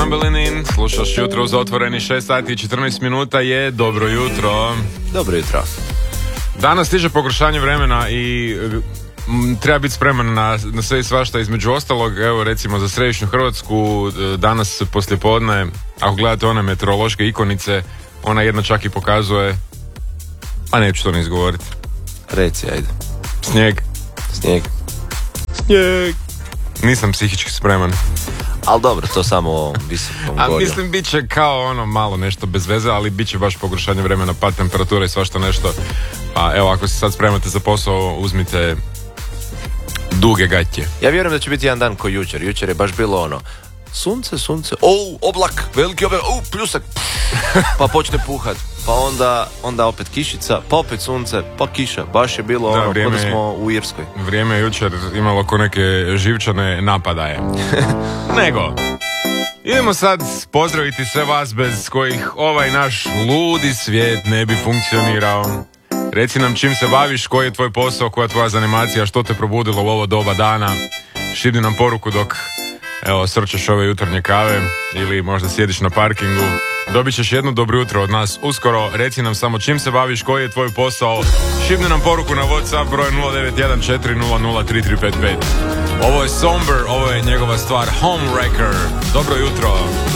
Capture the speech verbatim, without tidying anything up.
Tambelinin, slušaš jutro uz otvoreni šest sati i četrnaest minuta je dobro jutro. Dobro jutro. Danas stiže pogoršanje vremena i m, treba biti spreman na, na sve i svašta. Između ostalog, evo recimo za središnju Hrvatsku danas poslijepodne, ako gledate one meteorološke ikonice, ona jedna čak i pokazuje, a neću to ni izgovoriti. Reci, ajde. Snijeg. Snijeg. Snijeg. Nisam psihički spreman. Ali dobro, to samo u ovom visokom A gorju. mislim, bit će kao ono malo nešto bez veze, ali bit će baš pogoršanje vremena, pad temperature i svašta nešto. Pa evo, ako se sad spremate za posao, uzmite duge gaće. Ja vjerujem da će biti jedan dan ko jučer. Jučer je baš bilo ono, sunce, sunce, o, oblak, veliki oblak, o, pljusak, pa počne puhat. Pa onda, onda opet kišica, pa opet sunce, pa kiša. Baš je bilo Da, ono, vrijeme kod da je- smo u Irskoj. Vrijeme je jučer imalo ko neke živčane napadaje. Nego, idemo sad pozdraviti sve vas bez kojih ovaj naš ludi svijet ne bi funkcionirao. Reci nam čim se baviš, koji je tvoj posao, koja je tvoja zanimacija, što te probudilo u ovo doba dana. Šibni nam poruku dok evo srčeš ove jutarnje kave ili možda sjediš na parkingu. Dobit ćeš jedno dobro jutro od nas uskoro. Reci nam samo čim se baviš, koji je tvoj posao. Šibni nam poruku na WhatsApp broj nula devet jedan četiri nula nula tri tri pet pet. Ovo je Somber, ovo je njegova stvar Homewrecker. Dobro jutro.